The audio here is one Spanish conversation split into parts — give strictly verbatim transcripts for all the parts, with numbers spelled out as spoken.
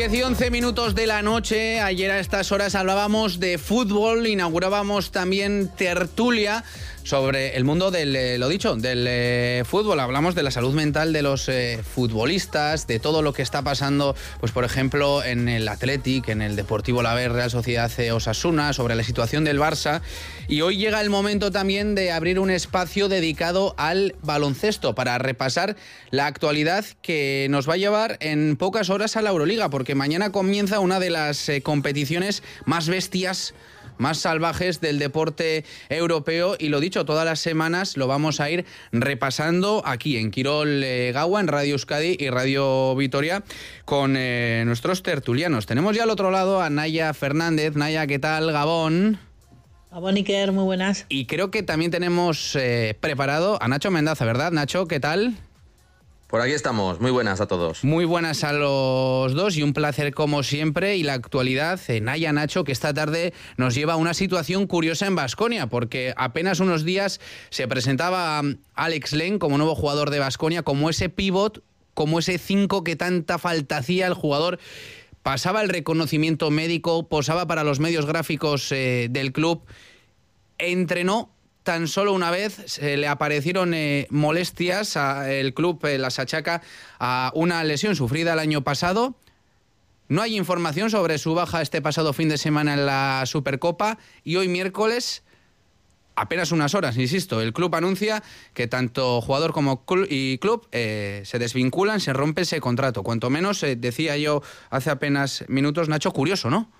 diez y once minutos de la noche. Ayer a estas horas hablábamos de fútbol, inaugurábamos también tertulia sobre el mundo del, eh, lo dicho, del eh, fútbol. Hablamos de la salud mental de los eh, futbolistas, de todo lo que está pasando, pues por ejemplo, en el Athletic, en el Deportivo Alavés, Real Sociedad eh, Osasuna, sobre la situación del Barça. Y hoy llega el momento también de abrir un espacio dedicado al baloncesto para repasar la actualidad que nos va a llevar en pocas horas a la Euroliga, porque mañana comienza una de las eh, competiciones más bestias, más salvajes del deporte europeo, y lo dicho, todas las semanas lo vamos a ir repasando aquí en Quirol eh, Gaua, en Radio Euskadi y Radio Vitoria, con eh, nuestros tertulianos. Tenemos ya al otro lado a Naya Fernández. Naya, ¿qué tal? Gabón. Gabón, Iker, muy buenas. Y creo que también tenemos eh, preparado a Nacho Mendaza, ¿verdad? Nacho, ¿qué tal? Por aquí estamos, muy buenas a todos. Muy buenas a los dos y un placer como siempre. Y la actualidad, eh, Naya, Nacho, que esta tarde nos lleva a una situación curiosa en Baskonia, porque apenas unos días se presentaba Alex Len como nuevo jugador de Baskonia, como ese pívot, como ese cinco que tanta falta hacía el jugador. Pasaba el reconocimiento médico, posaba para los medios gráficos eh, del club, entrenó. Tan solo una vez se le aparecieron eh, molestias, a, el club eh, las achaca a una lesión sufrida el año pasado. No hay información sobre su baja este pasado fin de semana en la Supercopa, y hoy miércoles, apenas unas horas, insisto, el club anuncia que tanto jugador como club y club eh, se desvinculan, se rompe ese contrato. Cuanto menos, eh, decía yo hace apenas minutos, Nacho, curioso, ¿no?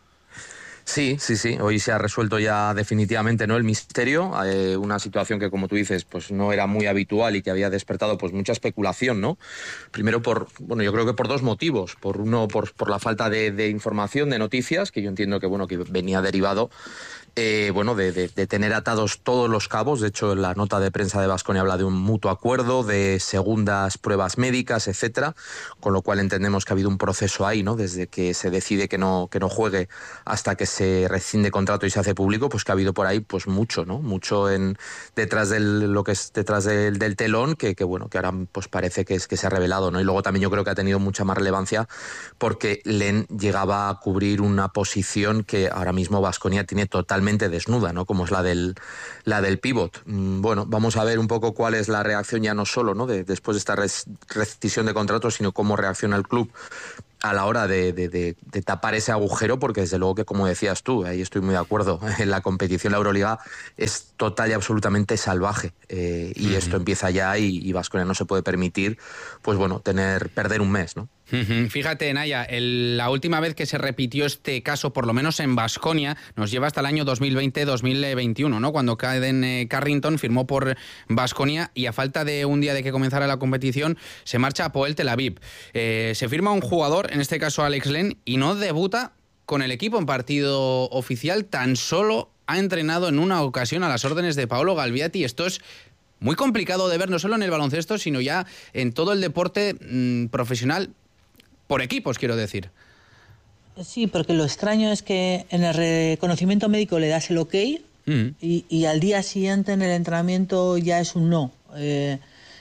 Sí, sí, sí. Hoy se ha resuelto ya definitivamente, ¿no?, el misterio. Eh, una situación que, como tú dices, pues no era muy habitual y que había despertado pues mucha especulación, ¿no? Primero por, bueno, yo creo que por dos motivos. Por uno, por, por la falta de, de información, de noticias, que yo entiendo que, bueno, que venía derivado Eh, bueno, de, de, de tener atados todos los cabos. De hecho, la nota de prensa de Baskonia habla de un mutuo acuerdo, de segundas pruebas médicas, etcétera, con lo cual entendemos que ha habido un proceso ahí, ¿no? Desde que se decide que no, que no juegue hasta que se rescinde contrato y se hace público, pues que ha habido por ahí pues mucho, ¿no? Mucho en detrás del lo que es detrás del, del telón, que, que bueno, que ahora pues parece que es que se ha revelado, ¿no? Y luego también yo creo que ha tenido mucha más relevancia porque Len llegaba a cubrir una posición que ahora mismo Baskonia tiene totalmente desnuda, ¿no?, como es la del la del pívot. Bueno, vamos a ver un poco cuál es la reacción, ya no solo, ¿no?, de, después de esta res, rescisión de contrato, sino cómo reacciona el club a la hora de, de, de, de tapar ese agujero, porque desde luego que, como decías tú, ahí estoy muy de acuerdo, en la competición, la Euroliga es total y absolutamente salvaje, eh, y uh-huh. esto empieza ya, y, y Baskonia no se puede permitir, pues bueno, tener perder un mes, ¿no? Uh-huh. Fíjate, Naya, el, la última vez que se repitió este caso, por lo menos en Baskonia, nos lleva hasta el año dos mil veinte dos mil veintiuno, ¿no?, cuando Caden eh, Carrington firmó por Baskonia y a falta de un día de que comenzara la competición se marcha a Poel Tel Aviv. Eh, se firma un jugador, en este caso Alex Len, y no debuta con el equipo en partido oficial, tan solo ha entrenado en una ocasión a las órdenes de Paolo Galviati. Esto es muy complicado de ver, no solo en el baloncesto, sino ya en todo el deporte mmm, profesional, por equipos, quiero decir. Sí, porque lo extraño es que en el reconocimiento médico le das el ok, mm. y, y al día siguiente en el entrenamiento ya es un no. Eh,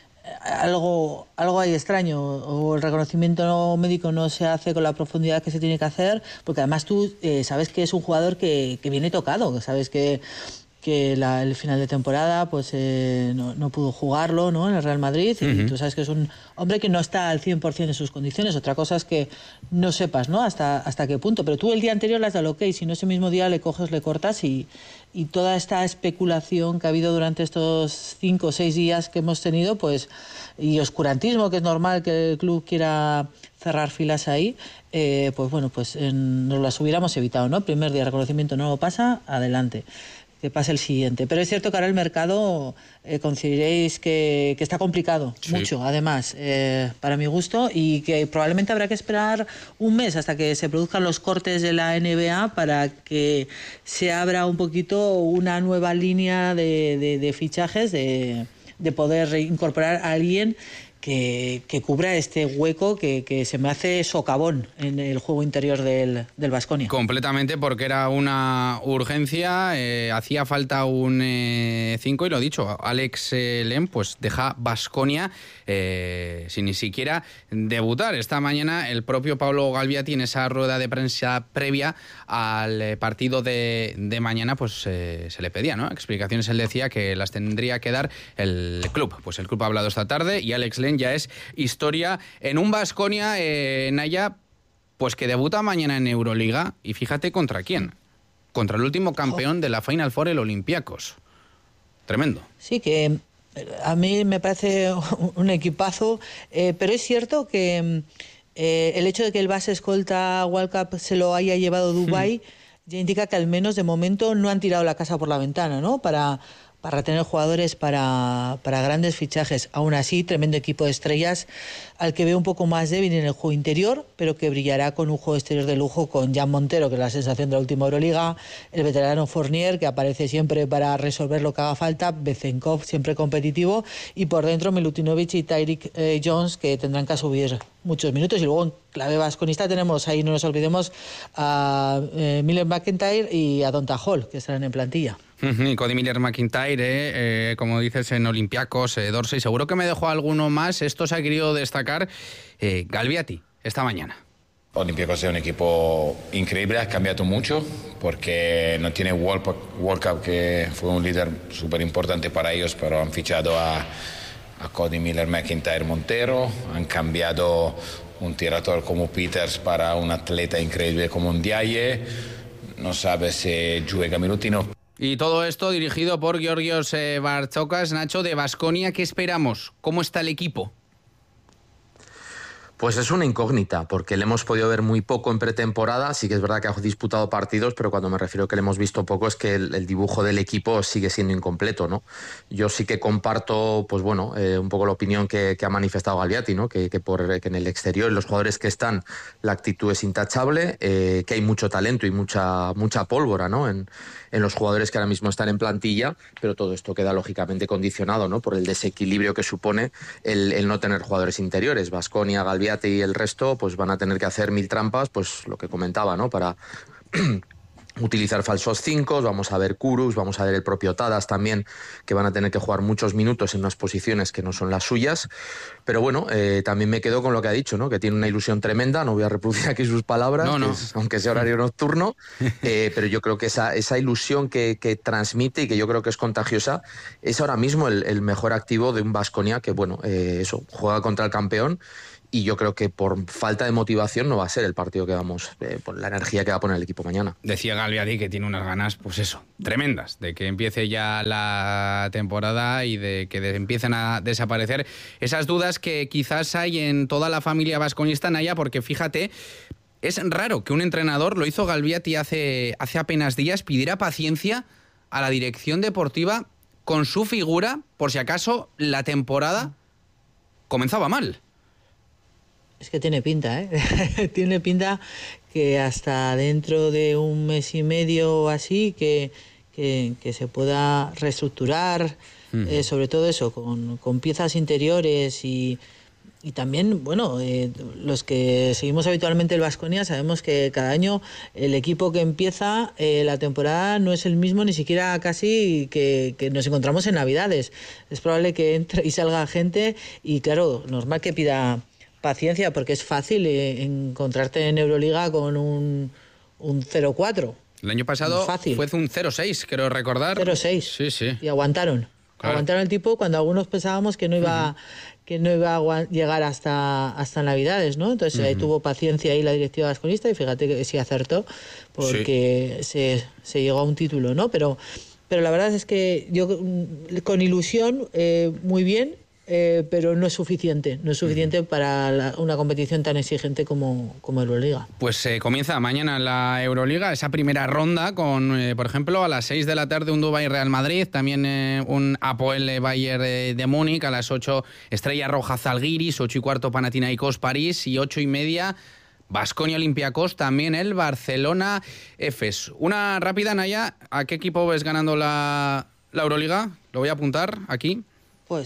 algo algo hay extraño, o el reconocimiento médico no se hace con la profundidad que se tiene que hacer, porque además tú eh, sabes que es un jugador que, que viene tocado, sabes que que la, el final de temporada pues eh, no, no pudo jugarlo, ¿no?, en el Real Madrid, uh-huh. y tú sabes que es un hombre que no está al cien por ciento en sus condiciones. Otra cosa es que no sepas, ¿no?, hasta, hasta qué punto, pero tú el día anterior le has dado ok, si no ese mismo día le coges, le cortas, y, y toda esta especulación que ha habido durante estos cinco o seis días que hemos tenido, pues, y oscurantismo, que es normal que el club quiera cerrar filas ahí, eh, pues bueno, pues eh, nos las hubiéramos evitado, ¿no? Primer día de reconocimiento no lo pasa, adelante, que pase el siguiente. Pero es cierto que ahora el mercado eh, consideraréis que, que está complicado, sí. mucho, además, eh, para mi gusto, y que probablemente habrá que esperar un mes hasta que se produzcan los cortes de la N B A para que se abra un poquito una nueva línea de, de, de fichajes, de, de poder incorporar a alguien que, que cubra este hueco que, que se me hace socavón en el juego interior del del Baskonia. Completamente, porque era una urgencia, eh, hacía falta un cinco eh, y lo dicho, Alex eh, Len pues deja Baskonia eh, sin ni siquiera debutar. Esta mañana el propio Pablo Galviati en esa rueda de prensa previa al eh, partido de, de mañana pues eh, se le pedía, ¿no? Explicaciones, él decía que las tendría que dar el club. Pues el club ha hablado esta tarde y Alex Len ya es historia en un Baskonia, eh, Naya, pues que debuta mañana en Euroliga y fíjate contra quién, contra el último campeón de la Final Four, el Olympiacos. Tremendo. Sí, que a mí me parece un equipazo, eh, pero es cierto que eh, el hecho de que el base escolta World Cup se lo haya llevado Dubái hmm. ya indica que al menos de momento no han tirado la casa por la ventana, ¿no? Para... para tener jugadores para, para grandes fichajes. Aún así, tremendo equipo de estrellas al que veo un poco más débil en el juego interior, pero que brillará con un juego exterior de lujo con Jan Montero, que es la sensación de la última Euroliga, el veterano Fournier, que aparece siempre para resolver lo que haga falta, Bezenkov, siempre competitivo, y por dentro Milutinovic y Tyreek eh, Jones, que tendrán que subir muchos minutos. Y luego en clave vasconista tenemos ahí, no nos olvidemos, a eh, Miller McIntyre y a Donta Hall, que estarán en plantilla. Y Cody Miller-McIntyre, eh, eh, como dices, en Olympiacos, eh, Dorsey, seguro que me dejó alguno más. Esto se ha querido destacar eh, Galviati esta mañana. Olympiacos es un equipo increíble, ha cambiado mucho porque no tiene World Cup, que fue un líder súper importante para ellos, pero han fichado a, a Cody Miller-McIntyre Montero, han cambiado un tirador como Peters para un atleta increíble como un Ndiaye, no sabe si juega Milutino. Y todo esto dirigido por Georgios eh, Bartzokas. Nacho, de Baskonia, ¿qué esperamos? ¿Cómo está el equipo? Pues es una incógnita, porque le hemos podido ver muy poco en pretemporada. Sí que es verdad que ha disputado partidos, pero cuando me refiero a que le hemos visto poco es que el, el dibujo del equipo sigue siendo incompleto, ¿no? Yo sí que comparto, pues bueno, eh, un poco la opinión que, que ha manifestado Galviati, ¿no? Que, que, por, que en el exterior, los jugadores que están, la actitud es intachable, eh, que hay mucho talento y mucha, mucha pólvora, ¿no? En, en los jugadores que ahora mismo están en plantilla, pero todo esto queda lógicamente condicionado, ¿no? Por el desequilibrio que supone el, el no tener jugadores interiores. Baskonia, Galviati y el resto pues van a tener que hacer mil trampas, pues lo que comentaba, ¿no? Para utilizar falsos cinco, vamos a ver Kurus, vamos a ver el propio Tadas también, que van a tener que jugar muchos minutos en unas posiciones que no son las suyas. Pero bueno, eh, también me quedo con lo que ha dicho, ¿no? Que tiene una ilusión tremenda, no voy a reproducir aquí sus palabras, no, no. Es, aunque sea horario nocturno, eh, pero yo creo que esa, esa ilusión que, que transmite y que yo creo que es contagiosa, es ahora mismo el, el mejor activo de un Baskonia que, bueno, eh, eso, juega contra el campeón. Y yo creo que por falta de motivación no va a ser el partido que vamos, eh, por la energía que va a poner el equipo mañana. Decía Galviati que tiene unas ganas, pues eso, tremendas, de que empiece ya la temporada y de que de, empiecen a desaparecer esas dudas que quizás hay en toda la familia vasconista, Naya, porque fíjate, es raro que un entrenador, lo hizo Galviati hace, hace apenas días, pidiera paciencia a la dirección deportiva con su figura, por si acaso la temporada comenzaba mal. Es que tiene pinta, ¿eh? Tiene pinta que hasta dentro de un mes y medio o así que, que, que se pueda reestructurar, mm. eh, sobre todo eso, con, con piezas interiores y, y también, bueno, eh, los que seguimos habitualmente el Baskonia sabemos que cada año el equipo que empieza eh, la temporada no es el mismo ni siquiera casi que, que nos encontramos en Navidades. Es probable que entre y salga gente y claro, normal que pida paciencia, porque es fácil eh, encontrarte en Euroliga con un, un cero cuatro. El año pasado fue un cero seis, creo recordar. cero seis. Sí, sí. Y aguantaron. Claro. Aguantaron el tipo cuando algunos pensábamos que no iba, uh-huh. que no iba a llegar hasta, hasta Navidades, ¿no? Entonces uh-huh. ahí tuvo paciencia ahí la directiva vasconista y fíjate que sí acertó, porque sí. se, se llegó a un título, ¿no? Pero, pero la verdad es que yo con ilusión, eh, muy bien, Eh, pero no es suficiente, no es suficiente para la, una competición tan exigente como, como Euroliga. Pues eh, comienza mañana la Euroliga, esa primera ronda con, eh, por ejemplo, a las seis de la tarde un Dubái Real Madrid, también eh, un Apoel Bayern de, de Múnich, a las ocho Estrella Roja Zalgiris, ocho y cuarto Panathinaikos París y ocho y media Baskonia Olympiacos, también el Barcelona Efes. Una rápida, Naya, ¿a qué equipo ves ganando la, la Euroliga? Lo voy a apuntar aquí. Pues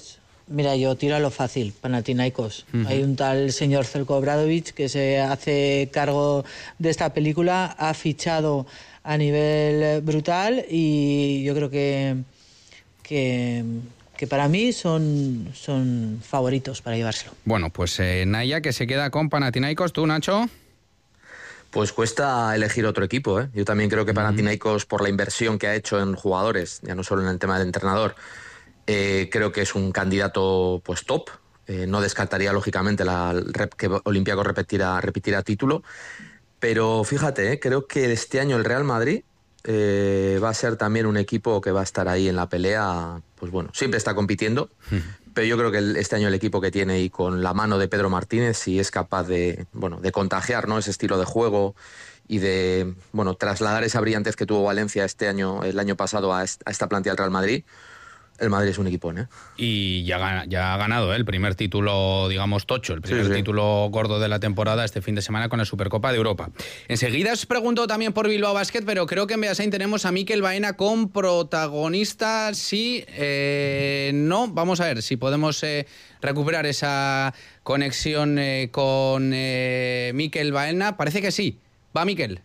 Mira, yo tiro a lo fácil, Panathinaikos. Uh-huh. Hay un tal señor Zeljko Obradović que se hace cargo de esta película, ha fichado a nivel brutal y yo creo que, que, que para mí son, son favoritos para llevárselo. Bueno, pues eh, Naya, que se queda con Panathinaikos. ¿Tú, Nacho? Pues cuesta elegir otro equipo, ¿eh? Yo también creo que Panathinaikos, por la inversión que ha hecho en jugadores, ya no solo en el tema del entrenador, Eh, creo que es un candidato pues top. Eh, no descartaría lógicamente la, que Olympiacos repetirá, repetirá título, pero fíjate, eh, creo que este año el Real Madrid eh, va a ser también un equipo que va a estar ahí en la pelea. Pues bueno, siempre está compitiendo, uh-huh. pero yo creo que el, este año el equipo que tiene y con la mano de Pedro Martínez, si es capaz de, bueno, de contagiar, ¿no?, ese estilo de juego y de, bueno, trasladar esa brillantez que tuvo Valencia este año, el año pasado, a, a esta plantilla del Real Madrid. El Madrid es un equipo, ¿eh? Y ya, ya ha ganado ¿eh? el primer título, digamos, tocho, el primer sí, sí. título gordo de la temporada este fin de semana con la Supercopa de Europa. Enseguida os pregunto también por Bilbao Basket, pero creo que en Beasain tenemos a Mikel Baena con protagonista. Sí, eh, no, vamos a ver si podemos eh, recuperar esa conexión eh, con eh, Mikel Baena. Parece que sí. Va, Mikel.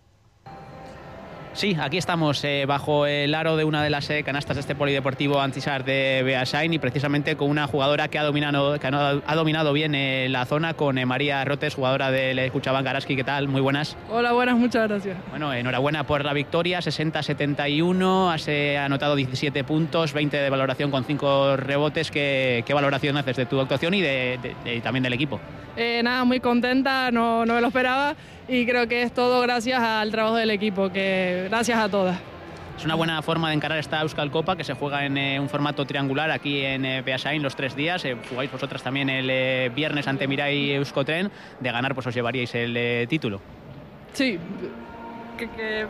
Sí, aquí estamos eh, bajo el aro de una de las eh, canastas de este polideportivo Antisar de Beasain y precisamente con una jugadora que ha dominado, que ha, ha dominado bien eh, la zona, con eh, María Rotes, jugadora del Cuchabank Araski. ¿Qué tal? Muy buenas. Hola, buenas, muchas gracias. Bueno, enhorabuena por la victoria, sesenta a setenta y uno, has eh, anotado diecisiete puntos, veinte de valoración con cinco rebotes. ¿Qué, qué valoración haces de tu actuación y de, de, de, también del equipo? Eh, nada, muy contenta, no, no me lo esperaba. Y creo que es todo gracias al trabajo del equipo, que gracias a todas. Es una buena forma de encarar esta Euskal Copa, que se juega en eh, un formato triangular aquí en eh, Beasain los tres días. Eh, jugáis vosotras también el eh, viernes ante Mirai Euskotren. De ganar, pues os llevaríais el eh, título. Sí. Que, que...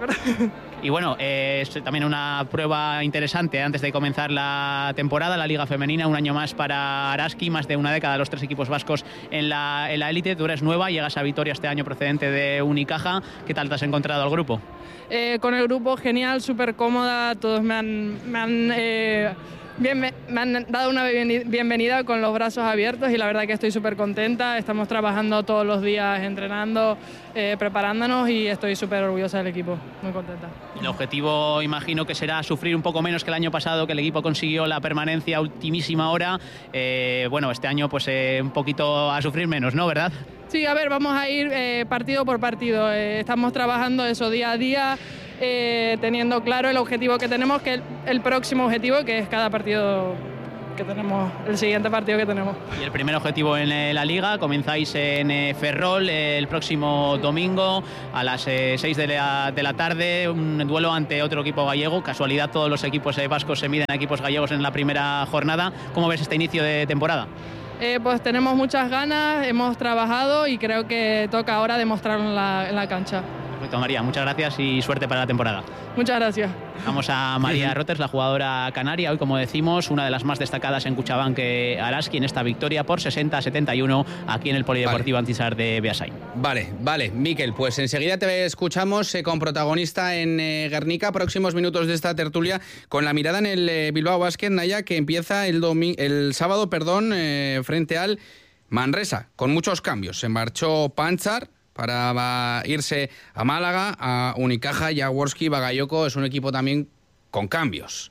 Y bueno, eh, es también una prueba interesante antes de comenzar la temporada, la Liga Femenina, un año más para Araski, más de una década los tres equipos vascos en la en la élite. Tú eres nueva, llegas a Vitoria este año procedente de Unicaja. ¿Qué tal te has encontrado al grupo? Eh, con el grupo genial, súper cómoda, todos me han... Me han eh... Bien, me, me han dado una bienvenida con los brazos abiertos y la verdad que estoy súper contenta. Estamos trabajando todos los días, entrenando, eh, preparándonos y estoy súper orgullosa del equipo, muy contenta. El objetivo, imagino que será sufrir un poco menos que el año pasado, que el equipo consiguió la permanencia a ultimísima hora. Eh, bueno, este año pues eh, un poquito a sufrir menos, ¿no? ¿Verdad? Sí, a ver, vamos a ir eh, partido por partido. Eh, estamos trabajando eso día a día. Eh, teniendo claro el objetivo que tenemos, que el, el próximo objetivo, que es cada partido que tenemos, el siguiente partido que tenemos. Y el primer objetivo en eh, la Liga, comenzáis en eh, Ferrol eh, el próximo domingo a las eh, seis de la, de la tarde, un duelo ante otro equipo gallego. Casualidad, todos los equipos eh, vascos se miden a equipos gallegos en la primera jornada. ¿Cómo ves este inicio de temporada? Eh, pues tenemos muchas ganas, hemos trabajado y creo que toca ahora demostrarlo en la, en la cancha. Perfecto, María, muchas gracias y suerte para la temporada. Muchas gracias. Vamos a María Rotes, la jugadora canaria, hoy como decimos, una de las más destacadas en Cuchabank Araski en esta victoria por sesenta a setenta y uno aquí en el Polideportivo vale. Antisar de Beasain. Vale, vale, Mikel, pues enseguida te escuchamos eh, con protagonista en eh, Guernica, próximos minutos de esta tertulia, con la mirada en el eh, Bilbao Basket, Naya, que empieza el, domi- el sábado perdón, eh, frente al Manresa, con muchos cambios. Se marchó Panchar para irse a Málaga, a Unicaja, Jaworski, Bagayoko. Es un equipo también con cambios.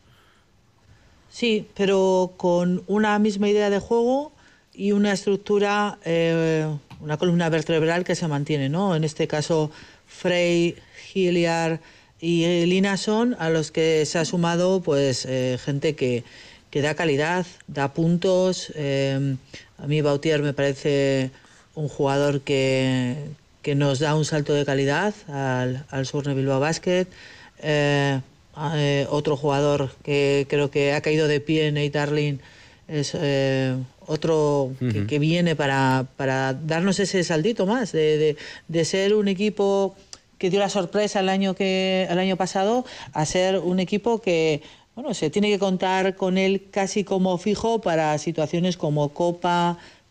Sí, pero con una misma idea de juego y una estructura, eh, una columna vertebral que se mantiene, ¿no? En este caso, Frey, Hilliard y Linason, a los que se ha sumado pues eh, gente que, que da calidad, da puntos. Eh, a mí Bautier me parece un jugador que... que nos da un salto de calidad al, al Surne Bilbao Basket. Eh, eh, otro jugador que creo que ha caído de pie, Nate Darling, es eh, otro uh-huh. que, que viene para, para darnos ese saltito más, de, de, de ser un equipo que dio la sorpresa el año, que, el año pasado, a ser un equipo que bueno, se tiene que contar con él casi como fijo para situaciones como Copa,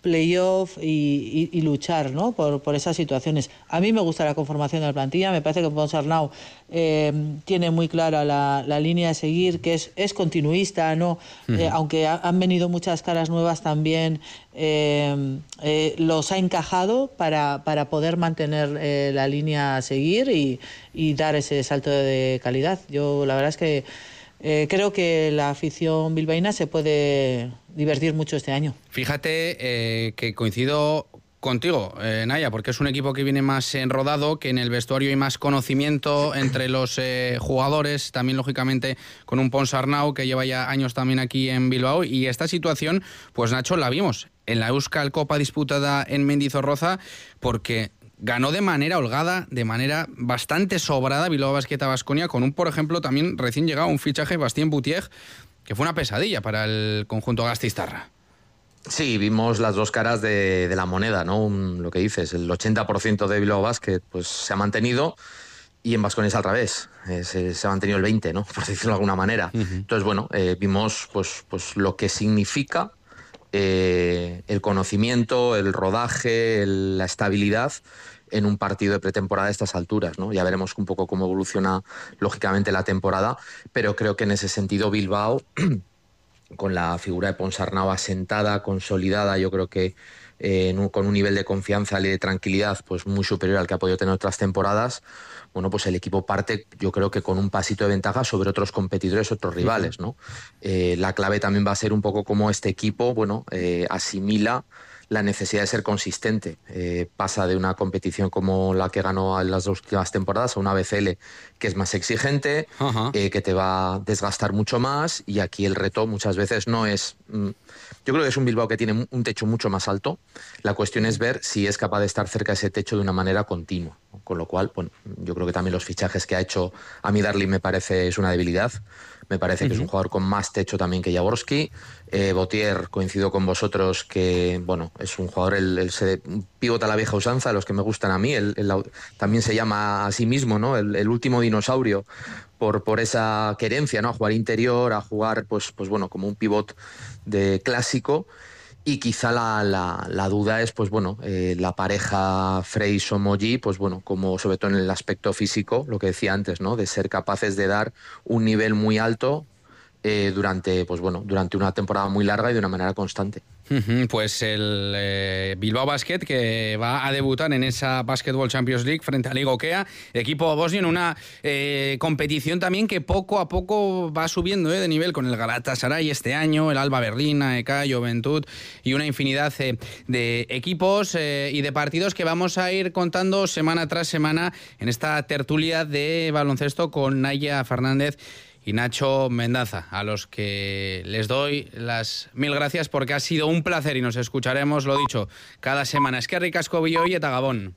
playoff y, y, y luchar, ¿no? por, por esas situaciones. A mí me gusta la conformación de la plantilla, me parece que Ponsarnau eh, tiene muy clara la, la línea de seguir, que es, es continuista, ¿no? Uh-huh. eh, aunque ha, han venido muchas caras nuevas también, eh, eh, los ha encajado para, para poder mantener eh, la línea a seguir y, y dar ese salto de calidad. Yo la verdad es que Eh, creo que la afición bilbaína se puede divertir mucho este año. Fíjate eh, que coincido contigo, eh, Naya, porque es un equipo que viene más enrodado, que en el vestuario hay más conocimiento entre los eh, jugadores, también lógicamente con un Ponsarnau que lleva ya años también aquí en Bilbao, y esta situación, pues Nacho, la vimos en la Euskal Copa disputada en Mendizorroza, porque ganó de manera holgada, de manera bastante sobrada Bilbao Basket a Baskonia, con un, por ejemplo, también recién llegado un fichaje, Bastien Boutier, que fue una pesadilla para el conjunto gasteiztarra. Sí, vimos las dos caras de, de la moneda, ¿no? Un, lo que dices, el ochenta por ciento de Bilbao Basket pues, se ha mantenido, y en Baskonia es al revés, eh, se, se ha mantenido el veinte, ¿no? Por decirlo de alguna manera. Uh-huh. Entonces, bueno, eh, vimos pues, pues, lo que significa eh, el conocimiento, el rodaje, el, la estabilidad en un partido de pretemporada a estas alturas, ¿no? Ya veremos un poco cómo evoluciona lógicamente la temporada, pero creo que en ese sentido Bilbao, con la figura de Ponsarnau asentada, consolidada, yo creo que eh, en un, con un nivel de confianza y de tranquilidad pues muy superior al que ha podido tener otras temporadas, bueno, pues el equipo parte, yo creo que con un pasito de ventaja sobre otros competidores, otros rivales, ¿no? Eh, la clave también va a ser un poco cómo este equipo, bueno, eh, asimila la necesidad de ser consistente. Eh, pasa de una competición como la que ganó en las dos últimas temporadas a una B C L que es más exigente, uh-huh. eh, que te va a desgastar mucho más, y aquí el reto muchas veces no es... Mm, yo creo que es un Bilbao que tiene un techo mucho más alto. La cuestión es ver si es capaz de estar cerca de ese techo de una manera continua. Con lo cual, bueno, yo creo que también los fichajes que ha hecho Ami Darling me parece es una debilidad. Me parece uh-huh. que es un jugador con más techo también que Jaworski. Eh, Boutier, coincido con vosotros que, bueno, es un jugador, el, el se pivota a la vieja usanza, los que me gustan a mí. El, el, también se llama a sí mismo, ¿no? El, el último dinosaurio, por, por esa querencia, ¿no? A jugar interior, a jugar, pues, pues bueno, como un pivot de clásico. Y quizá la, la, la duda es, pues bueno, eh, la pareja Frey-Somoji, pues bueno, como sobre todo en el aspecto físico, lo que decía antes, ¿no? De ser capaces de dar un nivel muy alto eh, durante, pues bueno, durante una temporada muy larga y de una manera constante. Pues el eh, Bilbao Basket, que va a debutar en esa Basketball Champions League frente a Liga Okea, equipo bosnio, en una eh, competición también que poco a poco va subiendo eh, de nivel, con el Galatasaray este año, el Alba Berlín, A E K, Juventud y una infinidad eh, de equipos eh, y de partidos que vamos a ir contando semana tras semana en esta tertulia de baloncesto con Naya Fernández y Nacho Mendaza, a los que les doy las mil gracias porque ha sido un placer y nos escucharemos, lo dicho, cada semana. Es que ricasco Billo eta Gabón.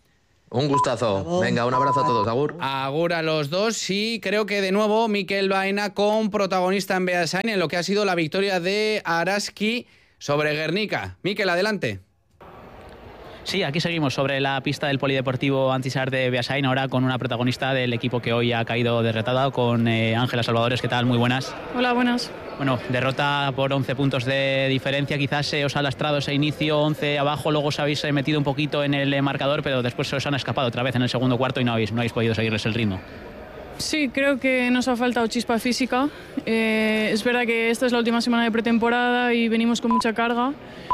Un gustazo. Agur. Venga, un abrazo a todos. Agur. Agur a los dos, y creo que de nuevo Mikel Baena con protagonista en Beasain en lo que ha sido la victoria de Araski sobre Guernica. Mikel, adelante. Sí, aquí seguimos sobre la pista del Polideportivo Antisar de Beasain, ahora con una protagonista del equipo que hoy ha caído derrotada, con eh, Ángela Salvadores. ¿Qué tal? Muy buenas. Hola, buenas. Bueno, derrota por once puntos de diferencia. Quizás se os ha lastrado ese inicio, once abajo, luego os habéis metido un poquito en el marcador, pero después se os han escapado otra vez en el segundo cuarto y no habéis, no habéis podido seguirles el ritmo. Sí, creo que nos ha faltado chispa física. Eh, es verdad que esta es la última semana de pretemporada y venimos con mucha carga.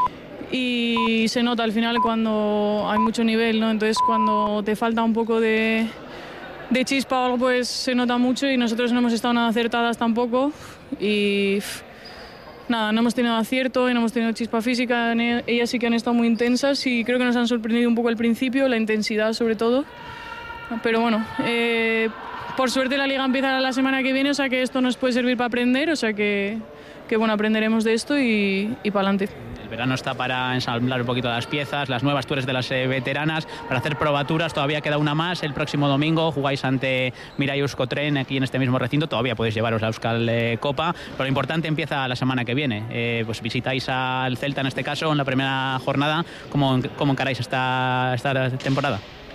Y se nota al final cuando hay mucho nivel, ¿no? Entonces cuando te falta un poco de, de chispa o algo, pues se nota mucho, y nosotros no hemos estado nada acertadas tampoco. Y nada, no hemos tenido acierto y no hemos tenido chispa física. Ellas sí que han estado muy intensas y creo que nos han sorprendido un poco al principio, la intensidad sobre todo. Pero bueno, eh, por suerte la liga empieza la semana que viene, o sea que esto nos puede servir para aprender, o sea que, que bueno, aprenderemos de esto y, y para adelante. El verano está para ensamblar un poquito las piezas, las nuevas, tú eres de las eh, veteranas, para hacer probaturas. Todavía queda una más, el próximo domingo jugáis ante Mirai Euskotren aquí en este mismo recinto, todavía podéis llevaros la Euskal eh, Copa, pero lo importante empieza la semana que viene. Eh, pues visitáis al Celta en este caso en la primera jornada. ¿Cómo, cómo encaráis esta, esta temporada?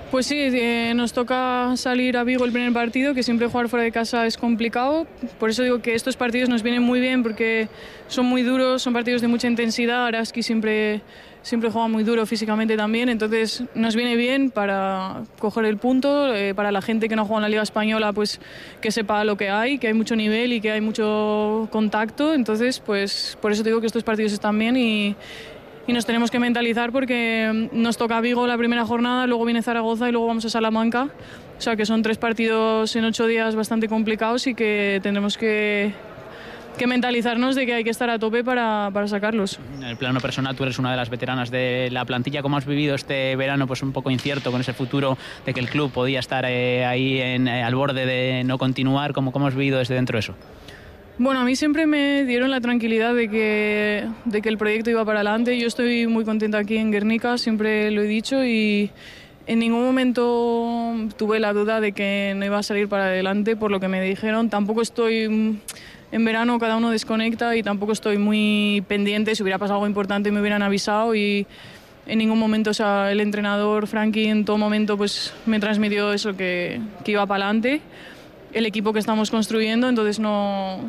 Pues sí, eh, nos toca salir a Vigo el primer partido, que siempre jugar fuera de casa es complicado. Por eso digo que estos partidos nos vienen muy bien porque son muy duros, son partidos de mucha intensidad. Araski siempre, siempre juega muy duro físicamente también, entonces nos viene bien para coger el punto. Eh, para la gente que no juega en la Liga Española, pues que sepa lo que hay, que hay mucho nivel y que hay mucho contacto. Entonces, pues por eso digo que estos partidos están bien y... Y nos tenemos que mentalizar porque nos toca Vigo la primera jornada, luego viene Zaragoza y luego vamos a Salamanca. O sea que son tres partidos en ocho días bastante complicados y que tendremos que, que mentalizarnos de que hay que estar a tope para, para sacarlos. En el plano personal, tú eres una de las veteranas de la plantilla. ¿Cómo has vivido este verano pues un poco incierto con ese futuro de que el club podía estar eh, ahí en, eh, al borde de no continuar? ¿Cómo, cómo has vivido desde dentro eso? Bueno, a mí siempre me dieron la tranquilidad de que, de que el proyecto iba para adelante. Yo estoy muy contenta aquí en Guernica, siempre lo he dicho, y en ningún momento tuve la duda de que no iba a salir para adelante por lo que me dijeron. Tampoco estoy... En verano cada uno desconecta y tampoco estoy muy pendiente. Si hubiera pasado algo importante me hubieran avisado y en ningún momento, o sea, el entrenador Frankie en todo momento pues me transmitió eso, que, que iba para adelante. El equipo que estamos construyendo, entonces no...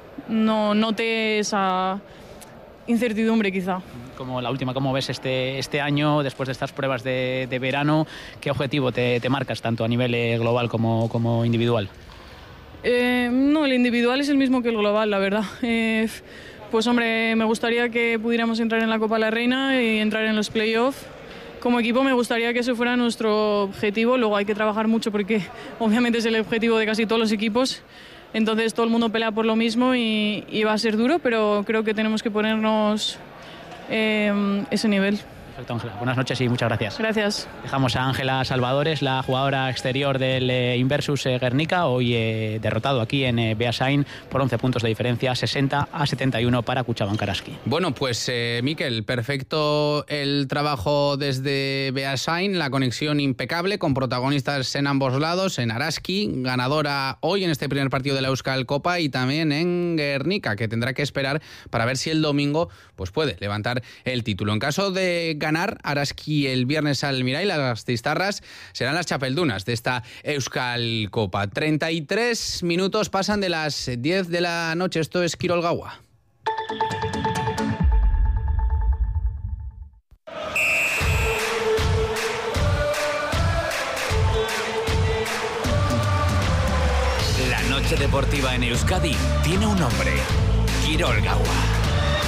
no noté esa incertidumbre quizá. Como la última, ¿cómo ves este, este año después de estas pruebas de, de verano? ¿Qué objetivo te, te marcas tanto a nivel global como, como individual? Eh, no, el individual es el mismo que el global, la verdad. Eh, pues hombre, me gustaría que pudiéramos entrar en la Copa de la Reina y entrar en los playoffs. Como equipo me gustaría que ese fuera nuestro objetivo, luego hay que trabajar mucho porque obviamente es el objetivo de casi todos los equipos. Entonces todo el mundo pelea por lo mismo y, y va a ser duro, pero creo que tenemos que ponernos eh, ese nivel. Perfecto, Ángela. Buenas noches y muchas gracias. Gracias. Dejamos a Ángela Salvadores, la jugadora exterior del eh, Inversus eh, Guernica, hoy eh, derrotado aquí en eh, Beasain por once puntos de diferencia, sesenta a setenta y uno para Kutxabank Araski. Bueno, pues eh, Mikel, perfecto el trabajo desde Beasain, la conexión impecable con protagonistas en ambos lados, en Araski, ganadora hoy en este primer partido de la Euskal Copa, y también en Guernica, que tendrá que esperar para ver si el domingo pues puede levantar el título. En caso de ganar Araski el viernes al Mirai, las Tistarras serán las chapeldunas de esta Euskal Copa. treinta y tres minutos pasan de las diez de la noche. Esto es Kirol Gaua. La noche deportiva en Euskadi tiene un nombre: Kirol Gaua.